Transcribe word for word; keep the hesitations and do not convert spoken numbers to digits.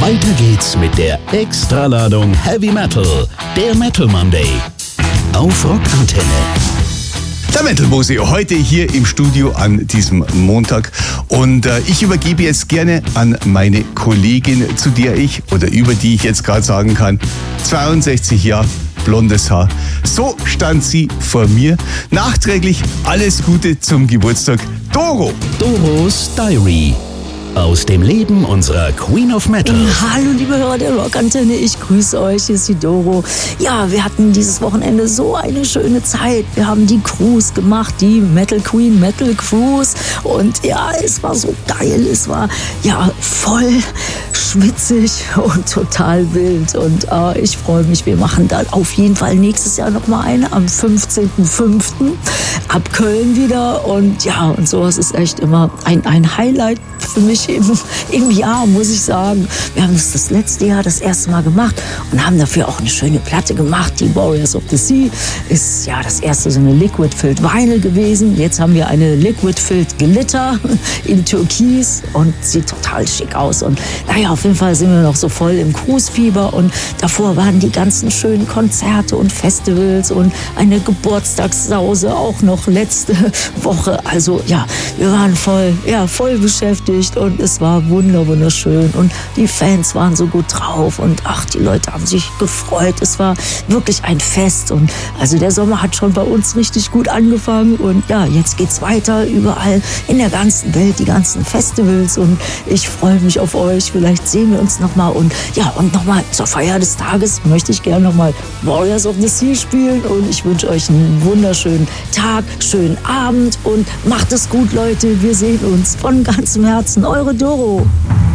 Weiter geht's mit der Extraladung Heavy Metal, der Metal Monday. Auf Rockantenne. Der Metal Musi heute hier im Studio an diesem Montag. Und äh, ich übergebe jetzt gerne an meine Kollegin, zu der ich, oder über die ich jetzt gerade sagen kann, zweiundsechzig Jahre, blondes Haar. So stand sie vor mir. Nachträglich alles Gute zum Geburtstag, Doro. Doros Diary. Aus dem Leben unserer Queen of Metal. Hallo liebe Hörer der Rockantenne, ich grüße euch, hier ist die Doro. Ja, wir hatten dieses Wochenende so eine schöne Zeit. Wir haben die Cruise gemacht, die Metal Queen Metal Cruise. Und ja, es war so geil, es war ja voll schwitzig und total wild. Und äh, ich freue mich, wir machen dann auf jeden Fall nächstes Jahr nochmal eine am fünfzehnten fünften ab Köln wieder. Und ja, und sowas ist echt immer ein, ein Highlight für mich im, im Jahr, muss ich sagen. Wir haben das das letzte Jahr das erste Mal gemacht und haben dafür auch eine schöne Platte gemacht. Die Warriors of the Sea ist ja das erste so eine Liquid-Filled Vinyl gewesen. Jetzt haben wir eine Liquid-Filled Glitter in Türkis und sieht total schick aus. Und naja, auf jeden Fall sind wir noch so voll im Cruise-Fieber und davor waren die ganzen schönen Konzerte und Festivals und eine Geburtstagssause auch noch letzte Woche. Also ja, wir waren voll, ja, voll beschäftigt. Und es war wunder, wunderschön und die Fans waren so gut drauf und ach, die Leute haben sich gefreut. Es war wirklich ein Fest und also der Sommer hat schon bei uns richtig gut angefangen und ja, jetzt geht's weiter überall in der ganzen Welt, die ganzen Festivals und ich freue mich auf euch. Vielleicht sehen wir uns nochmal und ja, und nochmal zur Feier des Tages möchte ich gerne nochmal Warriors of the Sea spielen und ich wünsche euch einen wunderschönen Tag, schönen Abend und macht es gut, Leute. Wir sehen uns von ganzem Herzen. Eure Doro.